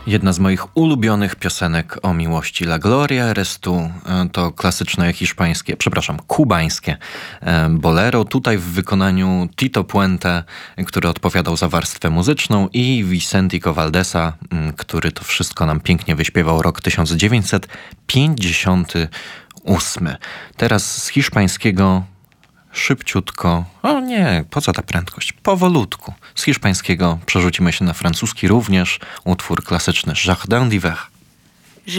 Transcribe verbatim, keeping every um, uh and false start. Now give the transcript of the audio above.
Jedna z moich ulubionych piosenek o miłości. La Gloria Eres Tu to klasyczne hiszpańskie, przepraszam, kubańskie bolero. Tutaj w wykonaniu Tito Puente, który odpowiadał za warstwę muzyczną, i Vicentico Valdesa, który to wszystko nam pięknie wyśpiewał. Rok tysiąc dziewięćset pięćdziesiąty ósmy. Teraz z hiszpańskiego szybciutko, o nie, po co ta prędkość? Powolutku. Z hiszpańskiego przerzucimy się na francuski również, utwór klasyczny Jardin d'hiver.